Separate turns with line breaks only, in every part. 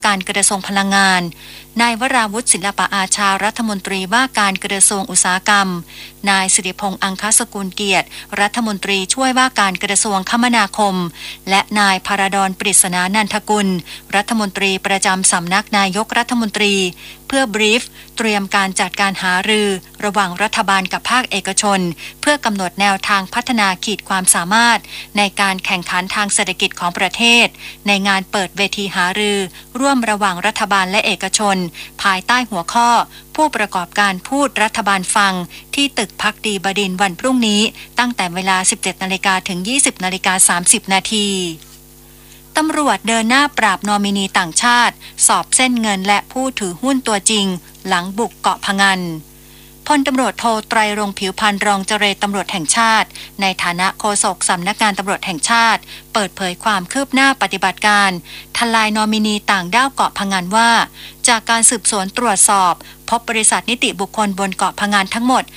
การกระทรวงพลังงานนายวราวุฒิศิลปอาชารัฐมนตรีว่าการกระทรวงอุตสาหกรรมนายสิริพงษ์อังคสกุลเกียรติรัฐมนตรีช่วยว่าการกระทรวงคมนาคมและนายพาราดอนปริศนานันทกุลรัฐมนตรีประจำสำนักนายกรัฐมนตรีเพื่อบรีฟเตรียมการจัดการหารือระหว่างรัฐบาลกับภาคเอกชนเพื่อกำหนดแนวทางพัฒนาขีดความสามารถในการแข่งขันทางเศรษฐกิจของประเทศในงานเปิดเวทีหารือร่วมระหว่างรัฐบาลและเอกชนภายใต้หัวข้อผู้ประกอบการพูดรัฐบาลฟังที่ตึกภักดีบดินทร์วันพรุ่งนี้ตั้งแต่เวลา 17 นาฬิกาถึง 20 นาฬิกา 30 นาทีตำรวจเดินหน้าปราบนอมินีต่างชาติสอบเส้นเงินและผู้ถือหุ้นตัวจริงหลังบุกเกาะพะงันพลตำรวจโทไตรรงค์ผิวพรรณรองเจรตำรวจแห่งชาติในฐานะโฆษกสำนักงานตำรวจแห่งชาติเปิดเผยความคืบหน้าปฏิบัติการทลายนอมินีต่างด้าวเกาะพะงันว่าจากการสืบสวนตรวจสอบพบบริษัทนิติบุคคลบนเกาะพะงันทั้งหมด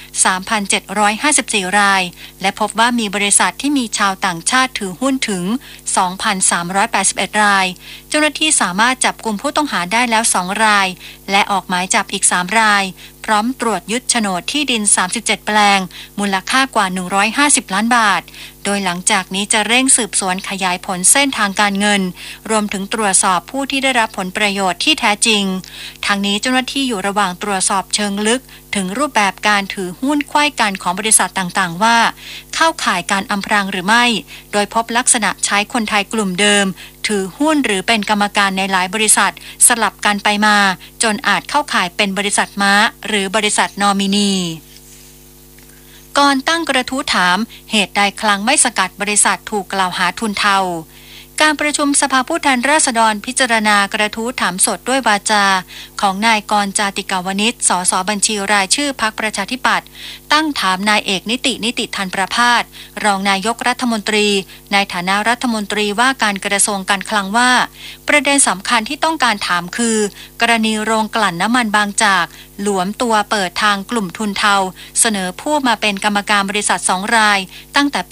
3,754 รายและพบว่ามีบริษัทที่มีชาวต่างชาติถือหุ้นถึง 2,381 รายเจ้าหน้าที่สามารถจับกุมผู้ต้องหาได้แล้ว2รายและออกหมายจับอีก3รายพร้อมตรวจยึดโฉนดที่ดิน37แปลงมูลค่ากว่า150ล้านบาทโดยหลังจากนี้จะเร่งสืบสวนขยายผลเส้นทางการเงินรวมถึงตรวจสอบผู้ที่ได้รับผลประโยชน์ที่แท้จริงทางนี้เจ้าหน้าที่อยู่ระหว่างตรวจสอบเชิงลึกถึงรูปแบบการถือหุ้นไขว้กันของบริษัทต่างๆว่าเข้าข่ายการอำพรางหรือไม่โดยพบลักษณะใช้คนไทยกลุ่มเดิมถือหุ้นหรือเป็นกรรมการในหลายบริษัทสลับกันไปมาจนอาจเข้าข่ายเป็นบริษัทม้าหรือบริษัทนอมินีก่อนตั้งกระทู้ถามเหตุใดคลังไม่สกัดบริษัทถูกกล่าวหาทุนเทาการประชุมสภาผู้แทนราษฎรพิจารณากระทู้ถามสดด้วยวาจาของนายกรณ์จาติกาวนิชสสบัญชีรายชื่อพรรคประชาธิปัตย์ตั้งถามนายเอกนิติธันประภาสรองนายกรัฐมนตรีในฐานะรัฐมนตรีว่าการกระทรวงการคลังว่าประเด็นสำคัญที่ต้องการถามคือกรณีโรงกลั่นน้ำมันบางจากหลวมตัวเปิดทางกลุ่มทุนเทาเสนอผู้มาเป็นกรรมการบริษัท2รายตั้งแต่ปี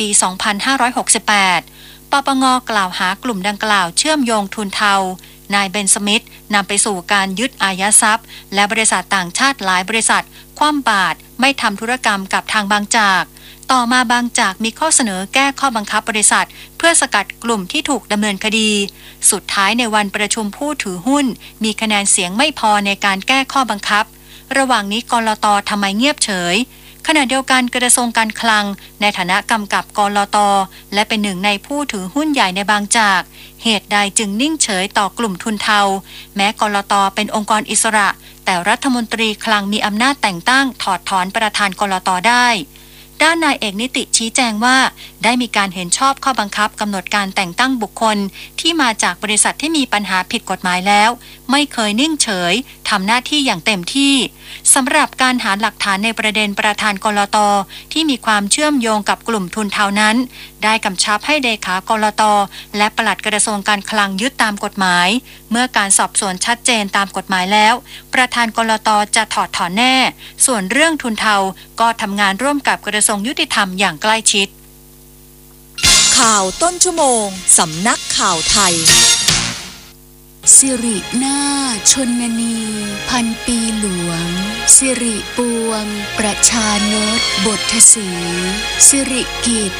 2568ปปง.กล่าวหากลุ่มดังกล่าวเชื่อมโยงทุนเทานายเบนสมิธนำไปสู่การยึดอายัดทรัพย์และบริษัทต่างชาติหลายบริษัทคว่ำบาตรไม่ทำธุรกรรมกับทางบางจากต่อมาบางจากมีข้อเสนอแก้ข้อบังคับบริษัทเพื่อสกัดกลุ่มที่ถูกดำเนินคดีสุดท้ายในวันประชุมผู้ถือหุ้นมีคะแนนเสียงไม่พอในการแก้ข้อบังคับระหว่างนี้กลต.ทำไมเงียบเฉยขณะเดียวกันกระทรวงการคลังในฐานะกำกับกลต.และเป็นหนึ่งในผู้ถือหุ้นใหญ่ในบางจากเหตุใดจึงนิ่งเฉยต่อกลุ่มทุนเทาแม้กลต.เป็นองค์กรอิสระแต่รัฐมนตรีคลังมีอำนาจแต่งตั้งถอดถอนประธานกลต.ได้ด้านนายเอกนิติชี้แจงว่าได้มีการเห็นชอบข้อบังคับกำหนดการแต่งตั้งบุคคลที่มาจากบริษัทที่มีปัญหาผิดกฎหมายแล้วไม่เคยนิ่งเฉยทำหน้าที่อย่างเต็มที่สำหรับการหาหลักฐานในประเด็นประธานกลต.ที่มีความเชื่อมโยงกับกลุ่มทุนเทานั้นได้กำชับให้เลขากลต.และปลัดกระทรวงการคลังยึดตามกฎหมายเมื่อการสอบสวนชัดเจนตามกฎหมายแล้วประธานกลต.จะถอดถอนแน่ส่วนเรื่องทุนเทาก็ทำงานร่วมกับกระทรวงยุติธรรมอย่างใกล้ชิด
ข่าวต้นชั่วโมงสำนักข่าวไทยสิรินาชนนีพันปีหลวงสิริปวงประชานตบทสีสิริกิจ